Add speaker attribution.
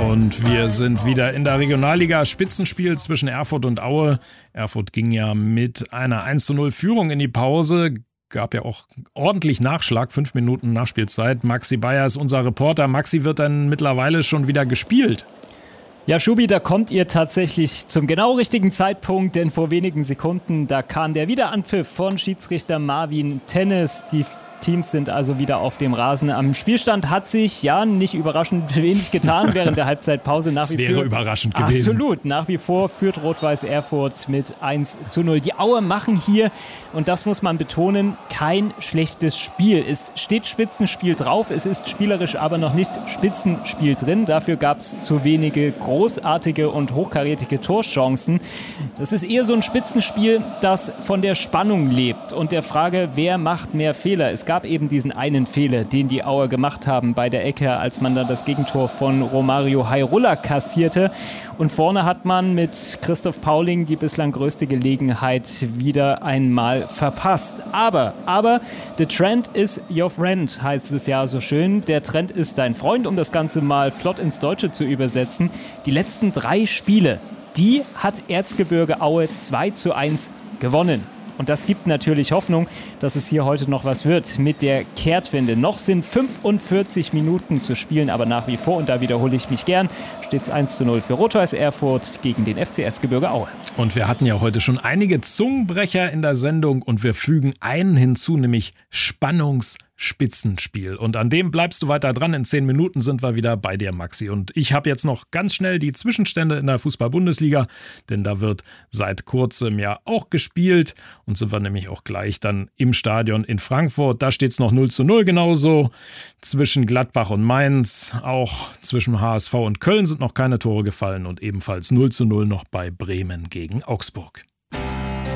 Speaker 1: Und wir sind wieder in der Regionalliga. Spitzenspiel zwischen Erfurt und Aue. Erfurt ging ja mit einer 1:0 Führung in die Pause. Gab ja auch ordentlich Nachschlag, 5 Minuten Nachspielzeit. Maxi Bayer ist unser Reporter. Maxi, wird dann mittlerweile schon wieder gespielt?
Speaker 2: Ja, Schubi, da kommt ihr tatsächlich zum genau richtigen Zeitpunkt, denn vor wenigen Sekunden, da kam der Wiederanpfiff von Schiedsrichter Marvin Tennis. Die Teams sind also wieder auf dem Rasen. Am Spielstand hat sich, ja, nicht überraschend wenig getan während der Halbzeitpause.
Speaker 1: Das wäre überraschend gewesen.
Speaker 2: Absolut. Nach wie vor führt Rot-Weiß Erfurt mit 1:0. Die Auer machen hier, und das muss man betonen, kein schlechtes Spiel. Es steht Spitzenspiel drauf, es ist spielerisch aber noch nicht Spitzenspiel drin. Dafür gab es zu wenige großartige und hochkarätige Torchancen. Das ist eher so ein Spitzenspiel, das von der Spannung lebt und der Frage, wer macht mehr Fehler. Es gab eben diesen einen Fehler, den die Auer gemacht haben bei der Ecke, als man dann das Gegentor von Romario Hairola kassierte. Und vorne hat man mit Christoph Pauling die bislang größte Gelegenheit wieder einmal verpasst. Aber, the trend is your friend, heißt es ja so schön. Der Trend ist dein Freund, um das Ganze mal flott ins Deutsche zu übersetzen. Die letzten 3 Spiele, die hat Erzgebirge Aue 2:1 gewonnen. Und das gibt natürlich Hoffnung, dass es hier heute noch was wird mit der Kehrtwende. Noch sind 45 Minuten zu spielen, aber nach wie vor, und da wiederhole ich mich gern, steht es 1:0 für Rot-Weiß Erfurt gegen den FC Erzgebirge Aue.
Speaker 1: Und wir hatten ja heute schon einige Zungenbrecher in der Sendung und wir fügen einen hinzu, nämlich Spitzenspiel. Und an dem bleibst du weiter dran. In 10 Minuten sind wir wieder bei dir, Maxi. Und ich habe jetzt noch ganz schnell die Zwischenstände in der Fußball-Bundesliga, denn da wird seit kurzem ja auch gespielt. Und sind wir nämlich auch gleich dann im Stadion in Frankfurt. Da steht es noch 0:0 genauso. Zwischen Gladbach und Mainz, auch zwischen HSV und Köln sind noch keine Tore gefallen. Und ebenfalls 0:0 noch bei Bremen gegen Augsburg.